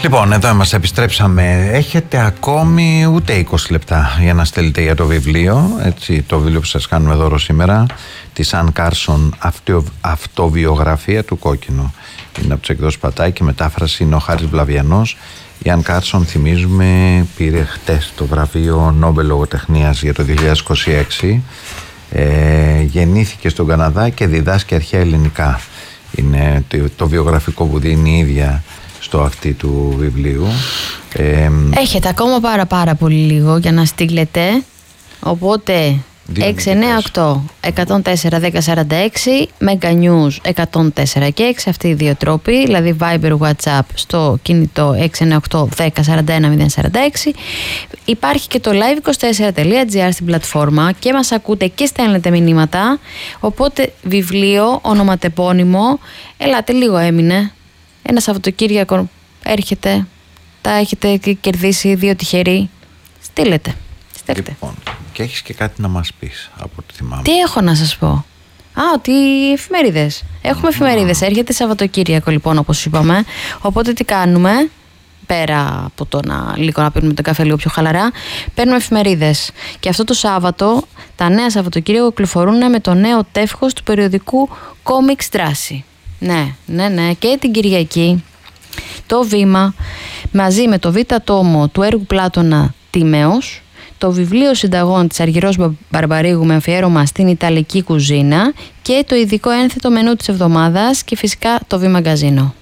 Λοιπόν, εδώ είμαστε, επιστρέψαμε. Έχετε ακόμη ούτε 20 λεπτά για να στέλνετε για το βιβλίο. Έτσι, το βιβλίο που σας κάνουμε δώρο σήμερα, τη Αν Κάρσον, αυτοβιογραφία του κόκκινου. Είναι από τις εκδόσεις Πατάκη, μετάφραση είναι ο Χάρης Βλαβιανός. Η Αν Κάρσον, θυμίζουμε, πήρε χτες το βραβείο Νόμπελ Λογοτεχνίας για το 2026. Γεννήθηκε στον Καναδά και διδάσκει αρχαία ελληνικά. Είναι το βιογραφικό που δίνει η ίδια στο αυτή του βιβλίου. Έχετε ακόμα πάρα πολύ λίγο για να στείλετε. Οπότε 698 104 1046, Mega News 104 και 6, αυτοί οι δύο τρόποι, δηλαδή Viber, WhatsApp στο κινητό 698 10 41 046. Υπάρχει και το live24.gr στην πλατφόρμα και μας ακούτε και στέλνετε μηνύματα. Οπότε βιβλίο, ονοματεπώνυμο, ελάτε, λίγο έμεινε. Ένα Σαββατοκύριακο έρχεται, τα έχετε κερδίσει, δύο τυχεροί. Στείλετε. Λοιπόν, και έχεις και κάτι να μας πεις από ό,τι θυμάμαι. Τι έχω να σας πω? Ότι οι εφημερίδες. Έχουμε εφημερίδες. Έρχεται Σαββατοκύριακο λοιπόν, όπως είπαμε. Οπότε τι κάνουμε? Πέρα από το λίγο να πίνουμε τον καφέ λίγο πιο χαλαρά, παίρνουμε εφημερίδες. Και αυτό το Σάββατο, τα νέα Σαββατοκύριακο κυκλοφορούν με το νέο τεύχος του περιοδικού Comics Δράση. Ναι. Και την Κυριακή το Βήμα, μαζί με το β' τόμο του έργου Πλάτωνα Τιμαίος, το βιβλίο συνταγών της Αργυρός Μπαρμπαρίγου με αφιέρωμα στην Ιταλική κουζίνα και το ειδικό ένθετο μενού της εβδομάδας και φυσικά το Βήμα Μαγκαζίνο.